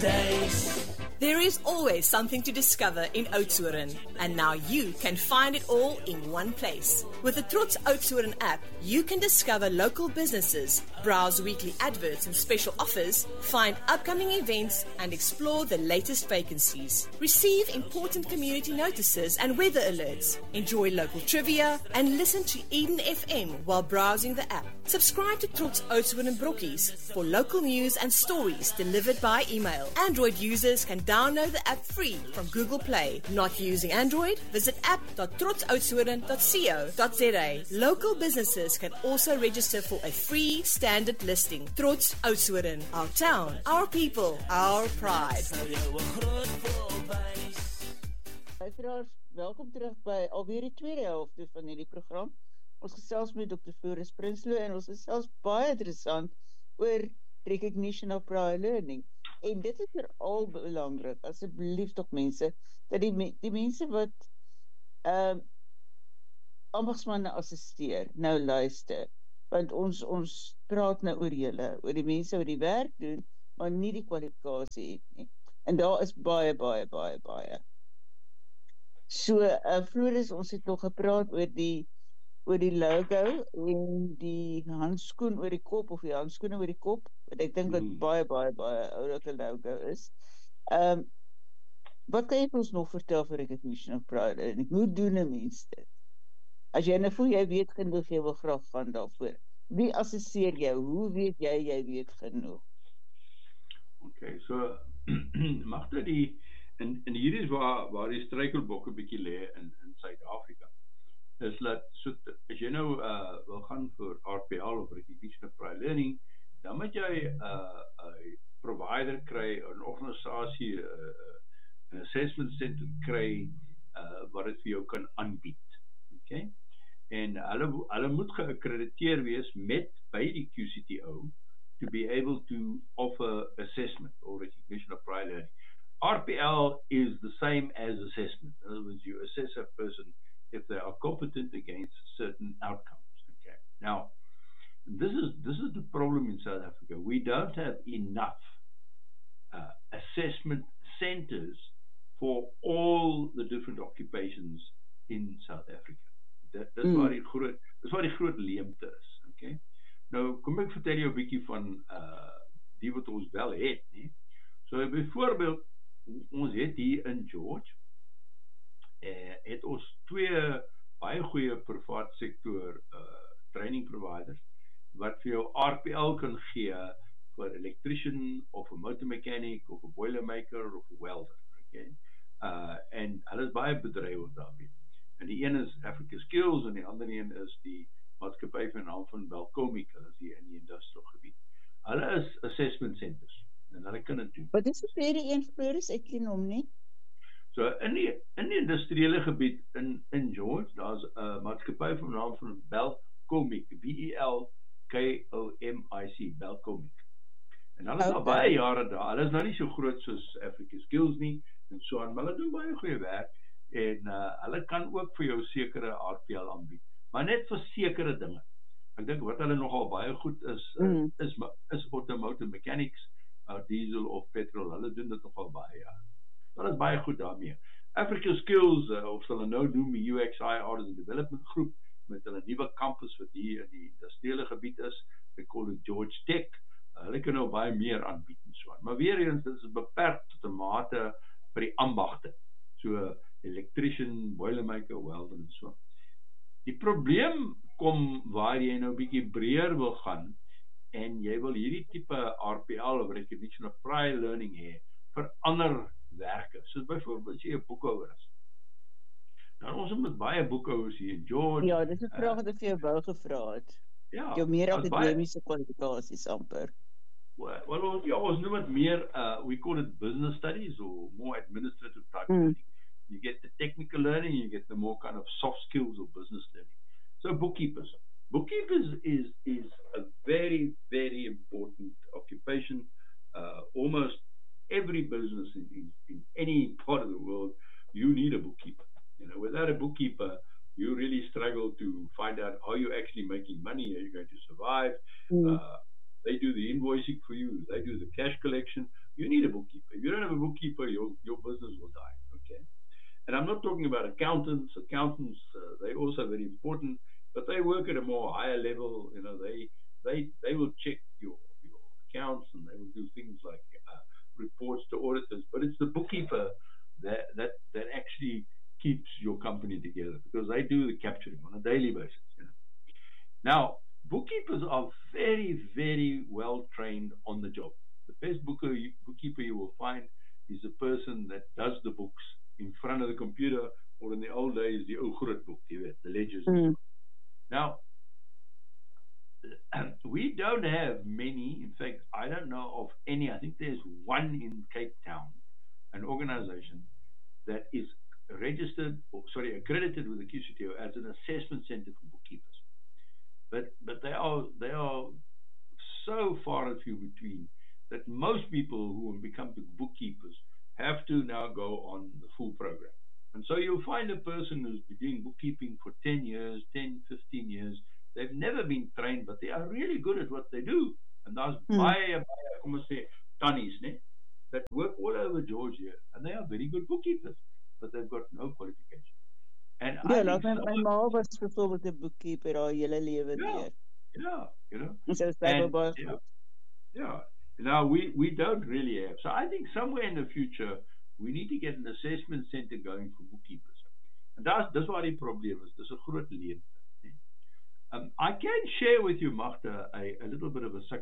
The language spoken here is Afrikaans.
days. There is always something to discover in Oudtshoorn, and now you can find it all in one place. With the Trots Oudtshoorn app, you can discover local businesses, browse weekly adverts and special offers, find upcoming events, and explore the latest vacancies. Receive important community notices and weather alerts. Enjoy local trivia and listen to Eden FM while browsing the app. Subscribe to Trots Oudtshoorn and Brokkies for local news and stories delivered by email. Android users can download the app free from Google Play. Not using Android? Visit app.trotsoudtshoorn.co.za. Local businesses can also register for a free standard listing. Trots Oudtshoorn, our town, our people, our pride. Luisteraars, welkom terug by alweer die tweede helfte van hierdie program. Ons gesels met Dr. Floris Prinsloo en ons gesels baie interessant oor recognition of prior learning. En dit is al belangrik, asseblief tog mense, dat die mense wat ambachtsmanne assisteer, nou luister, want ons praat nou oor julle, oor die mense wat die werk doen, maar nie die kwalifikasie het nie. En daar is baie. So, Floris, ons het nog gepraat oor die logo en die handskoen oor die kop, of die handskoene oor die kop, wat ek dink wat baie oulike logo is. Wat kan jy vir ons nog vertel vir recognition of prior learning? Hoe doen 'n mens dit? As jy nou voel, jy weet genoeg, jy wil graag gaan daarvoor. Wie assesseer jou? Hoe weet jy weet genoeg? Okay, so, Magda, en hier is waar die struikelblokke bietjie lê in Suid-Afrika. Is dat, so, as jy nou wil gaan vir RPL of Recognition of Prior Learning, dan moet jy 'n provider kry, 'n organisasie, 'n assessment center kry, wat dit vir jou kan aanbied. Okay? En hulle moet geakkrediteer wees by die QCTO to be able to offer assessment or recognition of prior learning. RPL is the same as assessment. In other words, you assess a person if they are competent against certain outcomes. Okay. Now, this is the problem in South Africa. We don't have enough assessment centers for all the different occupations in South Africa. Dis waar die groot leemte is. Okay. Nou, kom ek vertel jou 'n bietjie van die wat ons wel het, nie? So byvoorbeeld, ons het hier in George het ons 2 baie goeie privaat sektor training providers wat vir jou RPL kan gee vir electrician of 'n motor mechanic of 'n boiler maker of 'n welder. Okay? En hulle is baie bedrywe daarmee. En die een is Africa Skills en die ander een is die maatskappy van naam van Belcomic, hulle is hier in die industrial gebied. Hulle is assessment centers en hulle kan dit doen. Wat is die tweede een, Floris? Ek ken hom nie. So in die industriële gebied in George, daar's 'n maatskappy van naam van Belcomic, Belkomic, Belcomic. En hulle is al baie jare daar. Hulle is nou nie so groot soos Africa Skills nie en so aan, maar hulle doen baie goeie werk en hulle kan ook vir jou sekere RPL aanbied, maar net vir sekere dinge. Ek dink wat hulle nogal baie goed is automotive mechanics, diesel of petrol. Hulle doen dit nogal baie, ja. Hulle is baie goed daarmee. Africa Skills, of hulle nou noem die UXI Artists and Development Groep, met hulle nuwe campus wat hier in die industriële gebied is, ek call it George Tech, hulle kan nou baie meer aanbied en so aan. Maar weer eens, dit is beperk tot 'n mate vir die ambagte. So, electrician, boilermaker, welder en so. Die probleem kom waar jy nou 'n bietjie breër wil gaan en jy wil hierdie tipe RPL of Recognition of Prior Learning hê vir ander werke. So byvoorbeeld as jy 'n boekhouer is. Dan ons het met baie boekhouers hier in George. Ja, dis 'n vraag wat ek vir jou wou gevra het. Ja. Jou meer akademiese kwalifikasies amper. Well, ons noem dit meer, we call it business studies or more administrative type learning. You get the technical learning, you get the more kind of soft skills of business learning. So bookkeepers. Bookkeepers is a very, very important occupation. Almost every business in any part of the world, you need a bookkeeper. You know, without a bookkeeper, you really struggle to find out how you're actually making money, how you're going to survive. They do the invoicing for you, they do the cash collection. You need a bookkeeper. If If you don't have a bookkeeper, your business will die. Okay. And I'm not talking about accountants. Accountants, they're also very important, but they work at a more higher level. You know, they will check your accounts, and they will do things like reports to auditors. But it's the bookkeeper that actually keeps your company together, because they do the capturing on a daily basis. You know. Now, bookkeepers are very, very well trained on the job. The best bookkeeper you will find is a person that does the books in front of the computer, or in the old days, the ou groot book, the ledgers. Now, we don't have many. In fact, I don't know of any. I think there's one in Cape Town, an organization that is accredited with the QCTO as an assessment center for bookkeepers. But they are so far and few between that most people who become bookkeepers have to now go on the full program. And so you'll find a person who's been doing bookkeeping for 10 years, 10, 15 years. They've never been trained, but they are really good at what they do. And there's baie, kom ons sê, tannies, that work all over Georgia, and they are very good bookkeepers, but they've got no qualification. And like my ma was byvoorbeeld 'n boekkeeper haar hele lewe deur. Yeah, you know. So now we don't really have. So I think somewhere in the future we need to get an assessment center going for bookkeepers. And dis waar die probleem is. Dis 'n groot leemte. I can share with you, Magda, a little bit of a